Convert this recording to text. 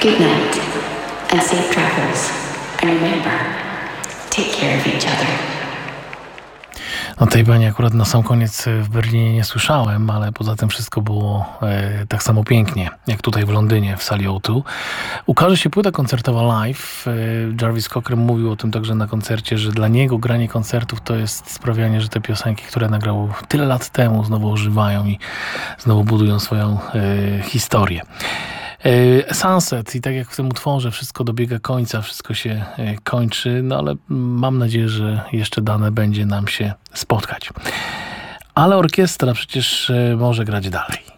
Good night and safe travels. And remember, take care of each other. No tej pani akurat na sam koniec w Berlinie nie słyszałem, ale poza tym wszystko było tak samo pięknie, jak tutaj w Londynie w sali O2. Ukaże się płyta koncertowa live. Jarvis Cocker mówił o tym także na koncercie, że dla niego granie koncertów to jest sprawianie, że te piosenki, które nagrał tyle lat temu, znowu ożywają i znowu budują swoją historię. Sunset i tak jak w tym utworze wszystko dobiega końca, wszystko się kończy, no ale mam nadzieję, że jeszcze dane będzie nam się spotkać. Ale orkiestra przecież może grać dalej.